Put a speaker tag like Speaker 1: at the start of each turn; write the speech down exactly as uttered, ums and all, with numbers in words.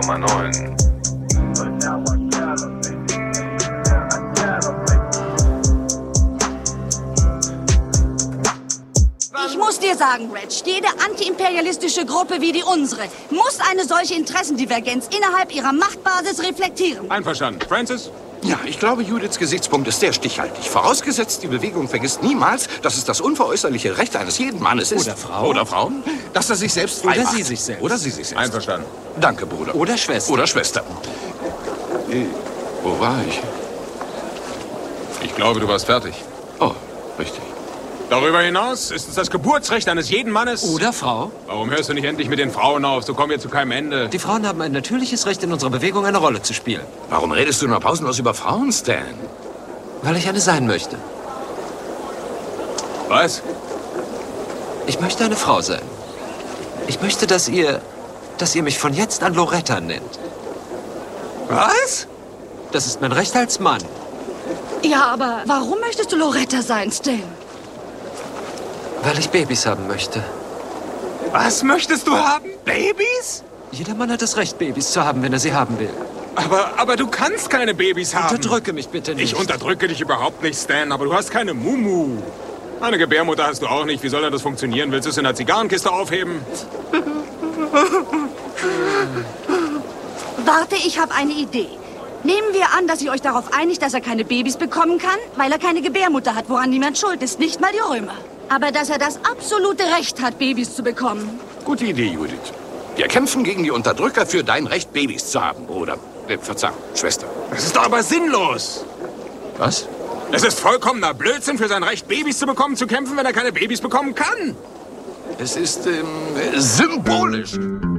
Speaker 1: Komma neun.
Speaker 2: Ich muss dir sagen, Reg, jede antiimperialistische Gruppe wie die unsere muss eine solche Interessendivergenz innerhalb ihrer Machtbasis reflektieren.
Speaker 3: Einverstanden. Francis?
Speaker 4: Ja, ich glaube, Judiths Gesichtspunkt ist sehr stichhaltig. Vorausgesetzt, die Bewegung vergisst niemals, dass es das unveräußerliche Recht eines jeden Mannes ist.
Speaker 5: Oder Frau.
Speaker 4: Oder Frau. Dass er sich selbst frei
Speaker 5: Oder
Speaker 4: macht.
Speaker 5: sie sich selbst.
Speaker 4: Oder sie sich selbst.
Speaker 3: Einverstanden.
Speaker 4: Danke, Bruder.
Speaker 5: Oder Schwester.
Speaker 4: Oder Schwester. Äh, wo war ich?
Speaker 3: Ich glaube, du warst fertig.
Speaker 4: Oh, richtig.
Speaker 3: Darüber hinaus ist es das Geburtsrecht eines jeden Mannes.
Speaker 5: Oder Frau.
Speaker 3: Warum hörst du nicht endlich mit den Frauen auf? So kommen wir zu keinem Ende.
Speaker 5: Die Frauen haben ein natürliches Recht, in unserer Bewegung eine Rolle zu spielen.
Speaker 4: Warum redest du nur pausenlos über Frauen, Stan?
Speaker 5: Weil ich eine sein möchte.
Speaker 3: Was?
Speaker 5: Ich möchte eine Frau sein. Ich möchte, dass ihr... dass ihr mich von jetzt an Loretta nennt.
Speaker 3: Was?
Speaker 5: Das ist mein Recht als Mann.
Speaker 2: Ja, aber warum möchtest du Loretta sein, Stan?
Speaker 5: Weil ich Babys haben möchte.
Speaker 3: Was möchtest du haben? Babys?
Speaker 5: Jeder Mann hat das Recht, Babys zu haben, wenn er sie haben will.
Speaker 3: Aber, aber du kannst keine Babys haben.
Speaker 5: Unterdrücke mich bitte nicht.
Speaker 3: Ich unterdrücke dich überhaupt nicht, Stan, aber du hast keine Mumu. Eine Gebärmutter hast du auch nicht. Wie soll denn das funktionieren? Willst du es in der Zigarrenkiste aufheben?
Speaker 2: Warte, ich habe eine Idee. Nehmen wir an, dass ihr euch darauf einigt, dass er keine Babys bekommen kann, weil er keine Gebärmutter hat, woran niemand schuld ist, nicht mal die Römer. Aber dass er das absolute Recht hat, Babys zu bekommen.
Speaker 4: Gute Idee, Judith. Wir kämpfen gegen die Unterdrücker für dein Recht, Babys zu haben, Bruder. Äh, Verzeihung, Schwester.
Speaker 3: Das ist doch aber sinnlos.
Speaker 4: Was?
Speaker 3: Es ist vollkommener Blödsinn, für sein Recht, Babys zu bekommen, zu kämpfen, wenn er keine Babys bekommen kann.
Speaker 4: Es ist, ähm, symbolisch.